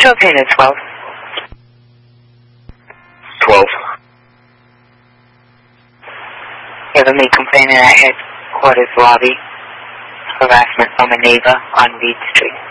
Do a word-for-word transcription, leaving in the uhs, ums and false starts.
Show of unit twelve. twelve. You have a me complaining at headquarters lobby. Harassment from a neighbor on Reed Street.